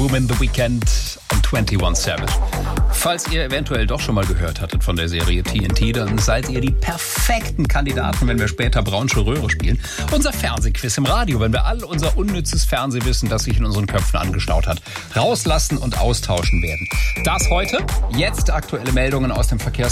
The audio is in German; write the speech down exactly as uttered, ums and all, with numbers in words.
Boom in the Weekend und einundzwanzig Savage. Falls ihr eventuell doch schon mal gehört hattet von der Serie T N T, dann seid ihr die perfekten Kandidaten, wenn wir später Braunsche Röhre spielen. Unser Fernsehquiz im Radio, wenn wir all unser unnützes Fernsehwissen, das sich in unseren Köpfen angestaut hat, rauslassen und austauschen werden. Das heute, jetzt aktuelle Meldungen aus dem Verkehrs